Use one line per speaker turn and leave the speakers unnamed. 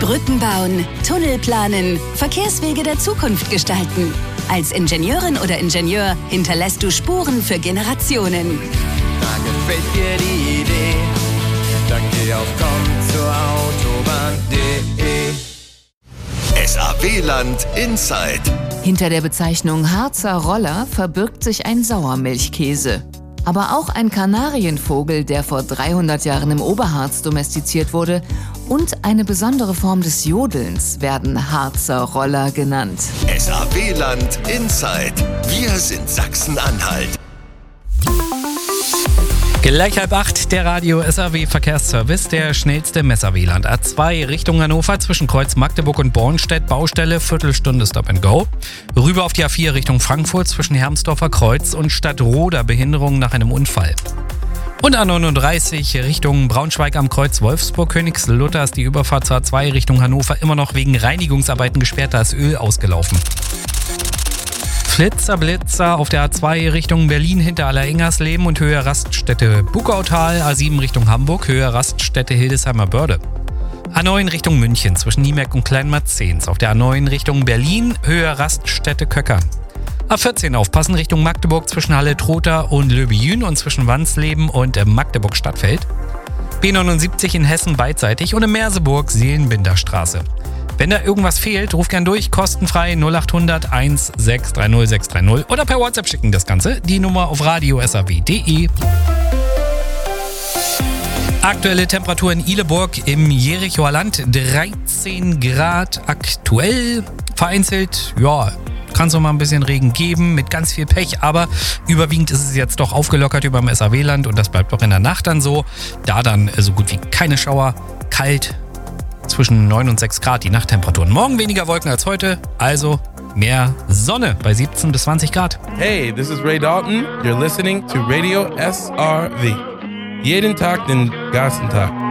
Brücken bauen, Tunnel planen, Verkehrswege der Zukunft gestalten. Als Ingenieurin oder Ingenieur hinterlässt du Spuren für Generationen.
Da gefällt dir die Idee, dann geh auf kommzurautobahn.de.
SAW-Land Inside.
Hinter der Bezeichnung Harzer Roller verbirgt sich ein Sauermilchkäse. Aber auch ein Kanarienvogel, der vor 300 Jahren im Oberharz domestiziert wurde, und eine besondere Form des Jodelns werden Harzer Roller genannt.
SAW-Land Inside. Wir sind Sachsen-Anhalt.
Gleich 7:30, der Radio SAW Verkehrsservice, der schnellste im SAW-Land. A2 Richtung Hannover zwischen Kreuz Magdeburg und Bornstedt, Baustelle, Viertelstunde Stop and Go. Rüber auf die A4 Richtung Frankfurt zwischen Hermsdorfer Kreuz und Stadtroda, Behinderung nach einem Unfall. Und A39 Richtung Braunschweig am Kreuz Wolfsburg, Königslutter ist die Überfahrt zur A2 Richtung Hannover immer noch wegen Reinigungsarbeiten gesperrt, da ist Öl ausgelaufen. Blitzer auf der A2 Richtung Berlin hinter Allerengersleben und Höhe Raststätte Bukautal, A7 Richtung Hamburg, Höhe Raststätte Hildesheimer Börde. A9 Richtung München zwischen Niemerk und Kleinmarzens, auf der A9 Richtung Berlin, Höhe Raststätte Köckern. A14 aufpassen Richtung Magdeburg zwischen Halle-Trotha und Löbejün und zwischen Wansleben und Magdeburg-Stadtfeld. B79 in Hessen beidseitig und in Merseburg Seelenbinderstraße. Wenn da irgendwas fehlt, ruf gern durch, kostenfrei 0800 1630 630 oder per WhatsApp schicken das Ganze. Die Nummer auf radio.saw.de. Aktuelle Temperatur in Ihleburg im Jerichoer Land, 13 Grad aktuell. Vereinzelt, ja, kann es noch mal ein bisschen Regen geben mit ganz viel Pech, aber überwiegend ist es jetzt doch aufgelockert über dem SAW-Land und das bleibt auch in der Nacht dann so. Da dann so gut wie keine Schauer, kalt, zwischen 9 und 6 Grad die Nachttemperaturen. Morgen weniger Wolken als heute, also mehr Sonne bei 17 bis 20 Grad.
Hey, this is Ray Dalton. You're listening to Radio SRV. Jeden Tag den ganzen Tag.